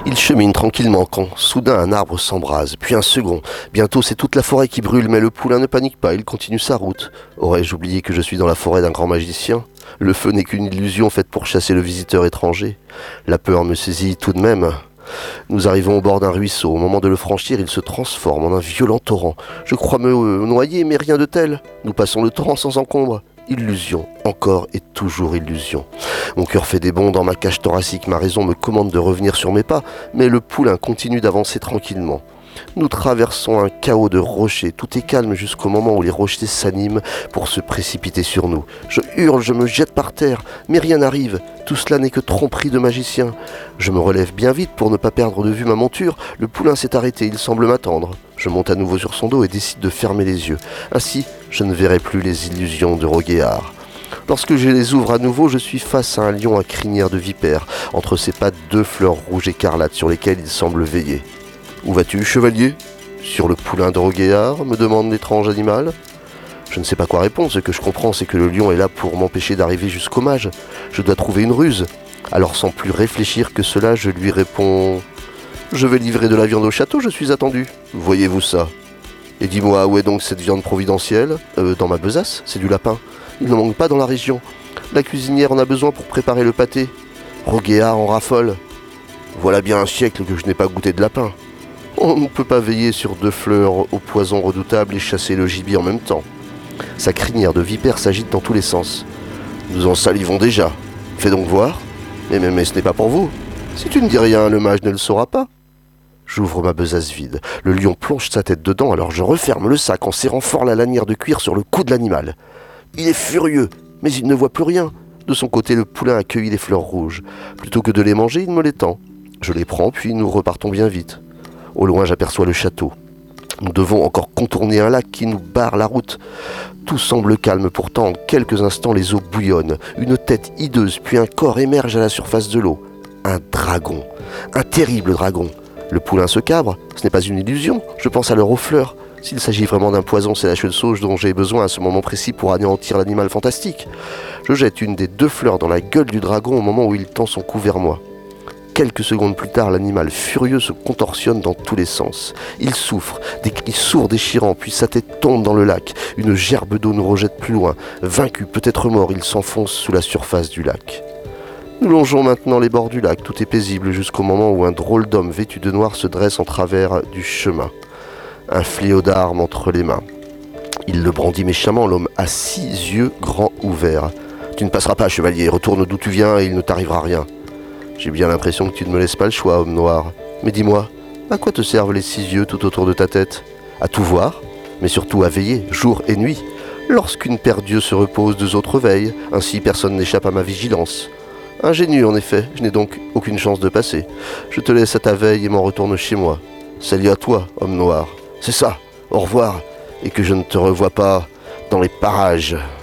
Il chemine tranquillement quand, soudain, un arbre s'embrase, puis un second. Bientôt, c'est toute la forêt qui brûle, mais le poulain ne panique pas, il continue sa route. Aurais-je oublié que je suis dans la forêt d'un grand magicien ? Le feu n'est qu'une illusion faite pour chasser le visiteur étranger. La peur me saisit tout de même. Nous arrivons au bord d'un ruisseau. Au moment de le franchir, il se transforme en un violent torrent. Je crois me noyer, mais rien de tel. Nous passons le torrent sans encombre. Illusion, encore et toujours illusion. Mon cœur fait des bonds dans ma cage thoracique, ma raison me commande de revenir sur mes pas, mais le poulain continue d'avancer tranquillement. Nous traversons un chaos de rochers, tout est calme jusqu'au moment où les rochers s'animent pour se précipiter sur nous. Je hurle, je me jette par terre, mais rien n'arrive, tout cela n'est que tromperie de magicien. Je me relève bien vite pour ne pas perdre de vue ma monture, le poulain s'est arrêté, il semble m'attendre. Je monte à nouveau sur son dos et décide de fermer les yeux. Ainsi, je ne verrai plus les illusions de Roguéard. Lorsque je les ouvre à nouveau, je suis face à un lion à crinière de vipère, entre ses pattes 2 fleurs rouges écarlates sur lesquelles il semble veiller. « Où vas-tu, chevalier ?»« Sur le poulain de Roguéard ?» me demande l'étrange animal. Je ne sais pas quoi répondre, ce que je comprends c'est que le lion est là pour m'empêcher d'arriver jusqu'au mage. Je dois trouver une ruse. Alors sans plus réfléchir que cela, je lui réponds « Je vais livrer de la viande au château, je suis attendu. Voyez-vous ça ? Et dis-moi, où est donc cette viande providentielle ? Dans ma besace, c'est du lapin. Il n'en manque pas dans la région. La cuisinière en a besoin pour préparer le pâté. Roguéard en raffole. Voilà bien un siècle que je n'ai pas goûté de lapin. On ne peut pas veiller sur 2 fleurs au poison redoutable et chasser le gibier en même temps. Sa crinière de vipère s'agite dans tous les sens. Nous en salivons déjà. Fais donc voir. Mais ce n'est pas pour vous. Si tu ne dis rien, le mage ne le saura pas. J'ouvre ma besace vide. Le lion plonge sa tête dedans, alors je referme le sac en serrant fort la lanière de cuir sur le cou de l'animal. Il est furieux, mais il ne voit plus rien. De son côté, le poulain a cueilli les fleurs rouges. Plutôt que de les manger, il me les tend. Je les prends, puis nous repartons bien vite. Au loin, j'aperçois le château. Nous devons encore contourner un lac qui nous barre la route. Tout semble calme, pourtant en quelques instants les eaux bouillonnent. Une tête hideuse, puis un corps émerge à la surface de l'eau. Un dragon, un terrible dragon. Le poulain se cabre, ce n'est pas une illusion, je pense alors aux fleurs. S'il s'agit vraiment d'un poison, c'est la cheveux sauge dont j'ai besoin à ce moment précis pour anéantir l'animal fantastique. Je jette une des 2 fleurs dans la gueule du dragon au moment où il tend son cou vers moi. Quelques secondes plus tard, l'animal furieux se contorsionne dans tous les sens. Il souffre, des cris sourds déchirants, puis sa tête tombe dans le lac. Une gerbe d'eau nous rejette plus loin. Vaincu, peut-être mort, il s'enfonce sous la surface du lac. Nous longeons maintenant les bords du lac, tout est paisible jusqu'au moment où un drôle d'homme vêtu de noir se dresse en travers du chemin. Un fléau d'armes entre les mains. Il le brandit méchamment, l'homme a 6 yeux grands ouverts. « Tu ne passeras pas, chevalier, retourne d'où tu viens et il ne t'arrivera rien. » J'ai bien l'impression que tu ne me laisses pas le choix, homme noir. Mais dis-moi, à quoi te servent les 6 yeux tout autour de ta tête ? À tout voir, mais surtout à veiller, jour et nuit. Lorsqu'une paire d'yeux se repose, 2 autres veillent, ainsi personne n'échappe à ma vigilance. Ingénieux en effet, je n'ai donc aucune chance de passer. Je te laisse à ta veille et m'en retourne chez moi. Salut à toi, homme noir. C'est ça, au revoir, et que je ne te revoie pas dans les parages.